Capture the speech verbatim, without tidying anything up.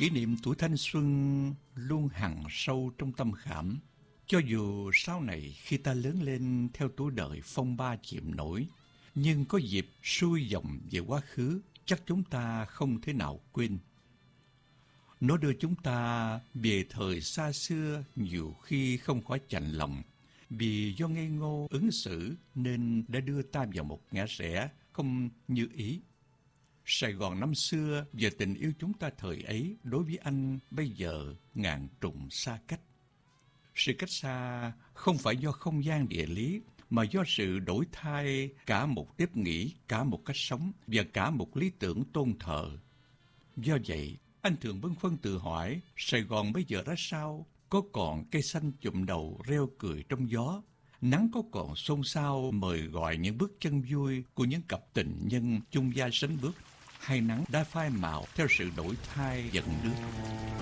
Kỷ niệm tuổi thanh xuân luôn hằn sâu trong tâm khảm. Cho dù sau này khi ta lớn lên theo tuổi đời phong ba chìm nổi, nhưng có dịp xuôi dòng về quá khứ, chắc chúng ta không thể nào quên. Nó đưa chúng ta về thời xa xưa, nhiều khi không khỏi chạnh lòng, vì do ngây ngô ứng xử nên đã đưa ta vào một ngã rẽ không như ý. Sài Gòn năm xưa và tình yêu chúng ta thời ấy đối với anh bây giờ ngàn trùng xa cách. Sự cách xa không phải do không gian địa lý, mà do sự đổi thay cả một nếp nghĩ, cả một cách sống và cả một lý tưởng tôn thờ. Do vậy, anh thường bâng khuâng tự hỏi, Sài Gòn bây giờ ra sao? Có còn cây xanh chụm đầu reo cười trong gió? Nắng có còn xôn xao mời gọi những bước chân vui của những cặp tình nhân chung vai sánh bước? Hay nắng đã phai màu theo sự đổi thay dần nước?